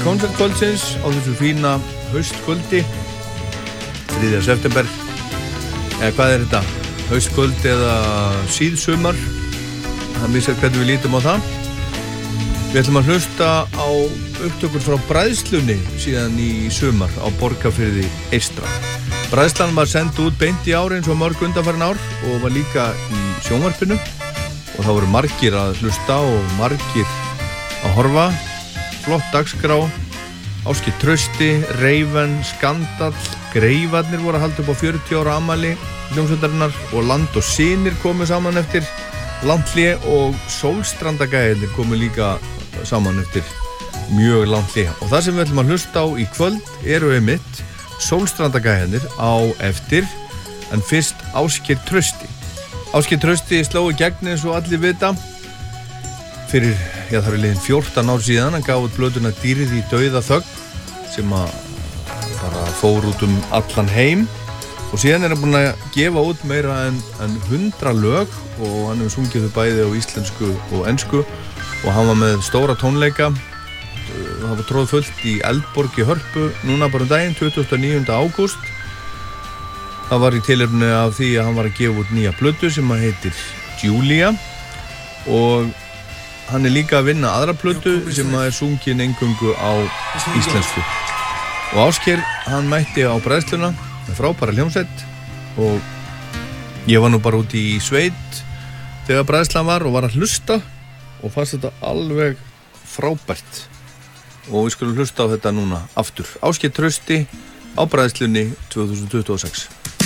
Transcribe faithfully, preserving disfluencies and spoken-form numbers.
konsertkvöldsins á þessu fína haustkvöldi þriðja september. Eða hvað er þetta? Haustkvöld eða síðsumar? Það misar hvernig við lítum á það. Við ætlum að hlusta á upptökur frá bræðslunni síðan í sumar á Borgarfirði eystra. Bræðslan var send út beint í ár eins og mörg undanfarin ár og var líka í sjónvarpinu og það voru margir að hlusta og margir að horfa. Flott dagskrá, Ásgeir Trausti, Reiven, Skandall, Greifarnir voru að halda upp á fjörutíu ára afmæli hljómsveitarinnar og Land og Synir komu saman eftir langt hlé og Sólstrandagæðirnir komu líka saman eftir mjög langt hlé. Og það sem við ætlum að hlusta á í kvöld eru einmitt Sólstrandagæðirnir á eftir, en fyrst Ásgeir Trausti. Ásgeir Trausti sló í gegn eins og allir vita fyrir, já það er liðin fjórtán ár síðan. Hann gaf út plötuna Dýrið í dauða þögn sem að bara fór út um allan heim og síðan er hann búinn að gefa út meira en, en hundra lög og hann hefur sungið þau bæði á íslensku og ensku og hann var með stóra tónleika. Það var tróð fullt í Eldborg í Hörpu núna bara um daginn, tuttugasta og níunda ágúst. Það var í tilefni af því að hann var að gefa út nýja plötu sem að heitir Julia og hann er líka að vinna aðra plötu sem að er sungin eingöngu á íslensku. Og Ásgeir, hann mætti á bræðsluna með frábæra hljómsveit og ég var nú bara úti í sveit þegar bræðslan var og var að hlusta og fannst þetta alveg frábært. Og við skulum hlusta á þetta núna aftur. Ásgeir Trausti á bræðslunni tvö þúsund tuttugu og sex.